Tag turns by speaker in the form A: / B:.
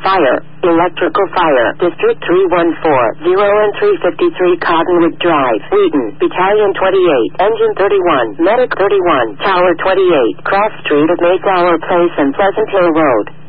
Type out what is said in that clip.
A: Fire, electrical fire, District 314, 0 and 353 Cottonwood Drive, Wheaton, Battalion 28, Engine 31, Medic 31, Tower 28, Cross Street at Mayflower Place and Pleasant Hill Road.